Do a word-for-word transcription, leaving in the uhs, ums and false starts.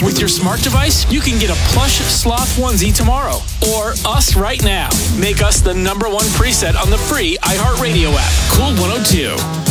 With your smart device, you can get a plush sloth onesie tomorrow. Or us right now. Make us the number one preset on the free iHeartRadio app. Cool one oh two.